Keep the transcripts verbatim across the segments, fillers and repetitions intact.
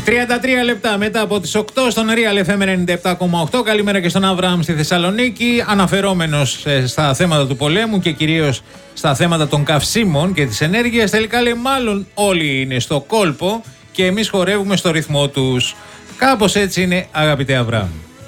τριάντα τρία λεπτά μετά από τις οκτώ στον Real εφ εμ ενενήντα επτά κόμμα οκτώ. Καλημέρα και στον Αβραάμ στη Θεσσαλονίκη. Αναφερόμενος στα θέματα του πολέμου και κυρίως στα θέματα των καυσίμων και της ενέργειας. Τελικά λέει μάλλον όλοι είναι στο κόλπο και εμείς χορεύουμε στο ρυθμό τους. Κάπως έτσι είναι, αγαπητέ Αβραάμ.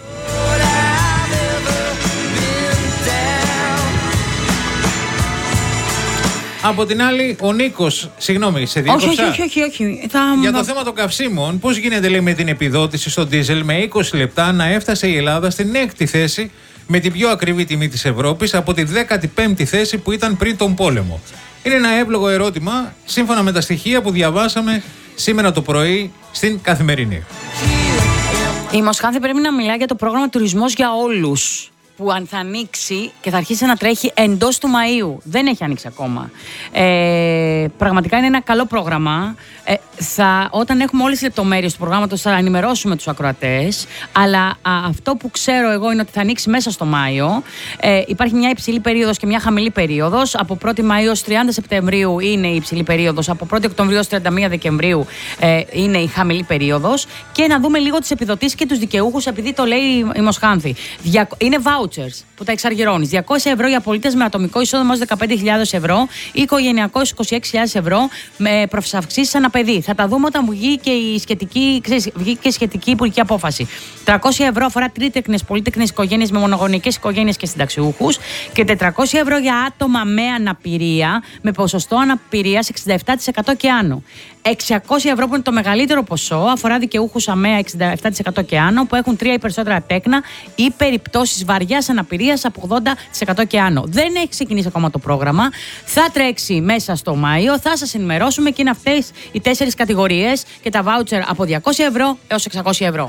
Από την άλλη, ο Νίκος, συγγνώμη, σε διέκοψα. Όχι, όχι, όχι, όχι. Θα... Για το θέμα των καυσίμων, πώς γίνεται, λέει, με την επιδότηση στο ντίζελ με είκοσι λεπτά να έφτασε η Ελλάδα στην έκτη θέση με την πιο ακριβή τιμή της Ευρώπης από τη δέκατη πέμπτη θέση που ήταν πριν τον πόλεμο. Είναι ένα εύλογο ερώτημα, σύμφωνα με τα στοιχεία που διαβάσαμε σήμερα το πρωί στην Καθημερινή. Η Μοσχάνθη πρέπει να μιλάει για το πρόγραμμα Τουρισμός για Όλους, που αν θα ανοίξει και θα αρχίσει να τρέχει εντός του Μαΐου. Δεν έχει ανοίξει ακόμα. Ε, πραγματικά είναι ένα καλό πρόγραμμα. Ε, θα, όταν έχουμε όλες τις λεπτομέρειες του προγράμματος θα ενημερώσουμε τους ακροατές. Αλλά α, αυτό που ξέρω εγώ είναι ότι θα ανοίξει μέσα στο Μάιο. Ε, υπάρχει μια υψηλή περίοδος και μια χαμηλή περίοδος. Από πρώτη Μαΐου ως τριάντα Σεπτεμβρίου είναι η υψηλή περίοδος. Από πρώτη Οκτωβρίου ως τριάντα μία Δεκεμβρίου ε, είναι η χαμηλή περίοδος. Και να δούμε λίγο τις επιδοτήσεις και τους δικαιούχους, επειδή το λέει η Μοσχάνθη. Είναι vouchers που τα εξαργυρώνεις. διακόσια ευρώ για πολίτες με ατομικό εισόδημα ως δεκαπέντε χιλιάδες ευρώ ή οικογενειακό είκοσι έξι χιλιάδες ευρώ με προσαυξήσεις ανά παιδί. Θα τα δούμε όταν βγει και η σχετική, ξέρεις, βγει και η σχετική υπουργική απόφαση. τριακόσια ευρώ αφορά τρίτεκνες, πολύτεκνες οικογένειες με μονογονεϊκές οικογένειες και συνταξιούχους και τετρακόσια ευρώ για άτομα με αναπηρία με ποσοστό αναπηρίας εξήντα επτά τοις εκατό και άνω. εξακόσια ευρώ που είναι το μεγαλύτερο ποσό αφορά δικαιούχους ΑΜΕΑ εξήντα επτά τοις εκατό και άνω που έχουν τρία ή περισσότερα τέκνα ή περιπτώσεις βαριάς αναπηρίας από ογδόντα τοις εκατό και άνω. Δεν έχει ξεκινήσει ακόμα το πρόγραμμα. Θα τρέξει μέσα στο Μάιο. Θα σας ενημερώσουμε και είναι αυτές οι τέσσερις κατηγορίες και τα βάουτσερ από διακόσια ευρώ έως εξακόσια ευρώ.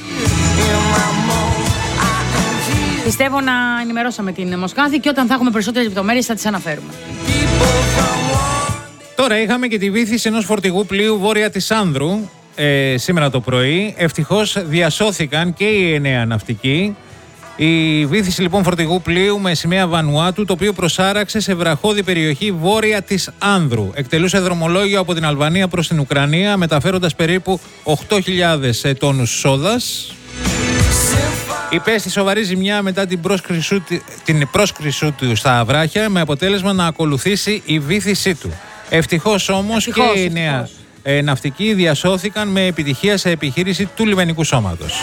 Πιστεύω να ενημερώσαμε την Μοσχάνθη και όταν θα έχουμε περισσότερες λεπτομέρειες θα τις αναφέρουμε. Τώρα είχαμε και τη βύθιση ενός φορτηγού πλοίου βόρεια της Άνδρου ε, σήμερα το πρωί. Ευτυχώς διασώθηκαν και οι εννέα ναυτικοί. Η βύθιση λοιπόν φορτηγού πλοίου με σημαία Βανουάτου, το οποίο προσάραξε σε βραχώδη περιοχή βόρεια της Άνδρου. Εκτελούσε δρομολόγιο από την Αλβανία προς την Ουκρανία, μεταφέροντας περίπου οκτώ χιλιάδες τόνους σόδας. Υπέστη σοβαρή ζημιά μετά την πρόσκρισή, την πρόσκρισή του στα βράχια, με αποτέλεσμα να ακολουθήσει η βύθισή του. Ευτυχώς όμως ευτυχώς, και οι νέα ε, ναυτικοί διασώθηκαν με επιτυχία σε επιχείρηση του λιμενικού σώματος.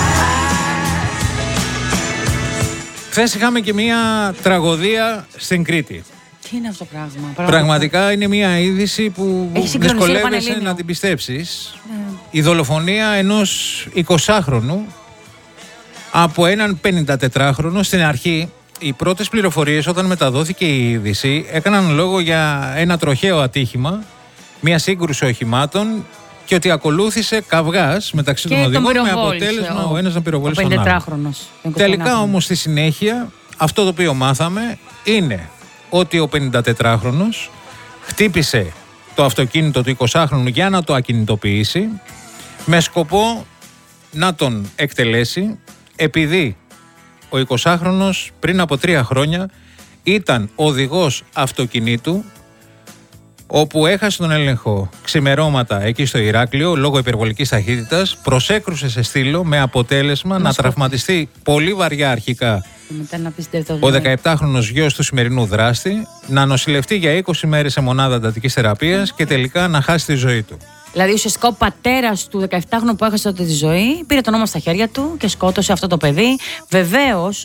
Χθες είχαμε και μια τραγωδία στην Κρήτη. Τι είναι αυτό το πράγμα? Πραγματικά, Πραγματικά είναι μια είδηση που δυσκολεύεσαι να την πιστέψεις. Ναι. Η δολοφονία ενός εικοσάχρονου από έναν πενηντατετράχρονο. Στην αρχή, οι πρώτες πληροφορίες όταν μεταδόθηκε η είδηση έκαναν λόγο για ένα τροχαίο ατύχημα, μια σύγκρουση οχημάτων και ότι ακολούθησε καυγάς μεταξύ των οδηγών με αποτέλεσμα ο, ο ένας να πυροβολήσει τον άλλον. Τελικά όμως στη συνέχεια αυτό το οποίο μάθαμε είναι ότι ο πενηντατετράχρονος χτύπησε το αυτοκίνητο του εικοσάχρονου για να το ακινητοποιήσει με σκοπό να τον εκτελέσει, επειδή ο εικοσάχρονος πριν από τρία χρόνια ήταν οδηγός αυτοκινήτου όπου έχασε τον έλεγχο ξημερώματα εκεί στο Ηράκλειο λόγω υπερβολικής ταχύτητας, προσέκρουσε σε στήλο με αποτέλεσμα να τραυματιστεί πολύ βαριά αρχικά ο δεκαεπτάχρονος γιος του σημερινού δράστη, να νοσηλευτεί για είκοσι μέρες σε μονάδα εντατικής θεραπείας και τελικά να χάσει τη ζωή του. Δηλαδή, ουσιαστικά ο πατέρας του δεκαεπτάχρονου που έχασε τότε τη ζωή πήρε τον νόμο στα χέρια του και σκότωσε αυτό το παιδί. Βεβαίως,